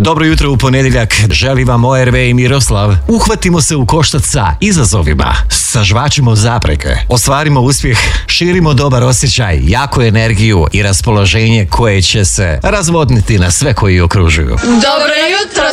Dobro jutro u ponedjeljak, želi vam ORV i Miroslav. Uhvatimo se u koštac sa izazovima, sažvačimo zapreke, ostvarimo uspjeh, širimo dobar osjećaj, jaku energiju i raspoloženje koje će se razvodniti na sve koji okružuju. Dobro jutro